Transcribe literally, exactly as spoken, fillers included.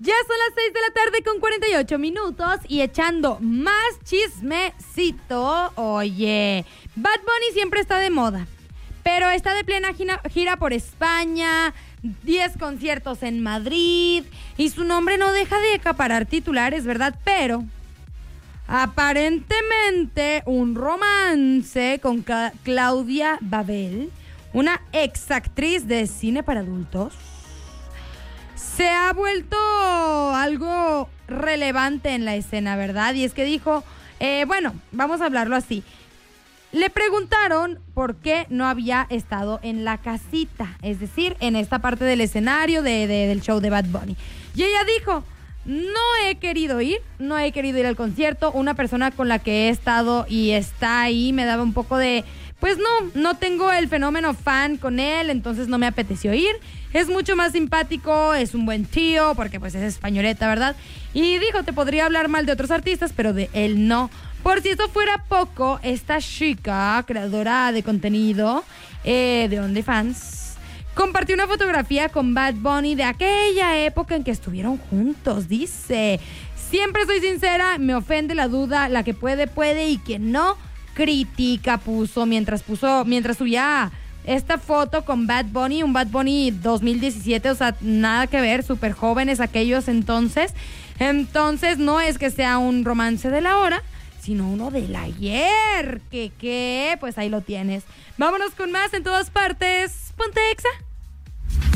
Ya son las seis de la tarde con cuarenta y ocho minutos y echando más chismecito. Oye, Bad Bunny siempre está de moda, pero está de plena gira, gira por España, diez conciertos en Madrid y su nombre no deja de acaparar titulares, ¿verdad? Pero aparentemente un romance con Ca- Claudia Babel, una exactriz de cine para adultos, se ha vuelto algo relevante en la escena, ¿verdad? Y es que dijo, eh, bueno, vamos a hablarlo así. Le preguntaron por qué no había estado en la casita, es decir, en esta parte del escenario de, de, del show de Bad Bunny. Y ella dijo, no he querido ir, no he querido ir al concierto. Una persona con la que he estado y está ahí me daba un poco de, pues no, no tengo el fenómeno fan con él, entonces no me apeteció ir. Es mucho más simpático, es un buen tío, porque pues es españoleta, ¿verdad? Y dijo, te podría hablar mal de otros artistas, pero de él no. Por si eso fuera poco, esta chica, creadora de contenido eh, de OnlyFans, compartió una fotografía con Bad Bunny de aquella época en que estuvieron juntos. Dice, siempre soy sincera, me ofende la duda, la que puede, puede y quien no, critica, puso mientras puso, mientras subía esta foto con Bad Bunny, un Bad Bunny dos mil diecisiete, o sea, nada que ver, súper jóvenes aquellos entonces. Entonces no es que sea un romance de la hora, sino uno del ayer. ¿Qué qué? Pues ahí lo tienes. Vámonos con más en todas partes. Ponte Exa.